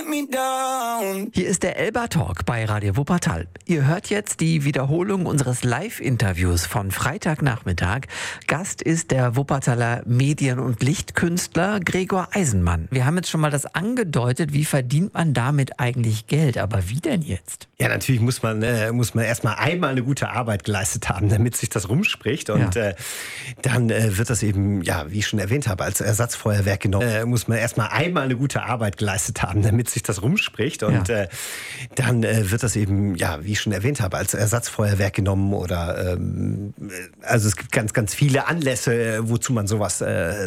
Hier ist der Elba Talk bei Radio Wuppertal. Ihr hört jetzt die Wiederholung unseres Live-Interviews von Freitagnachmittag. Gast ist der Wuppertaler Medien- und Lichtkünstler Gregor Eisenmann. Wir haben jetzt schon mal das angedeutet, wie verdient man damit eigentlich Geld? Aber wie denn jetzt? Ja, natürlich muss man erstmal einmal eine gute Arbeit geleistet haben, damit sich das rumspricht. Und dann wird das eben, ja, wie ich schon erwähnt habe, als Ersatzfeuerwerk genommen. Muss man erstmal einmal eine gute Arbeit geleistet haben, damit sich das rumspricht. Und dann wird das eben, ja, wie ich schon erwähnt habe, als Ersatzfeuerwerk genommen. Oder also es gibt ganz, ganz viele Anlässe, wozu man sowas